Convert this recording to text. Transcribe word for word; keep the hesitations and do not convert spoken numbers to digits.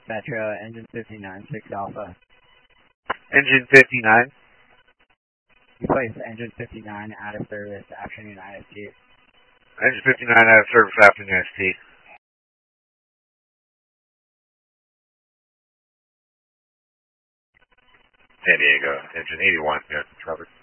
Metro, engine fifty-nine, six Alpha. Engine fifty-nine. You placed engine fifty-nine out of service, afternoon I S T. Engine fifty-nine out of service, afternoon I S T. San Diego, engine eighty-one, yeah, Robert.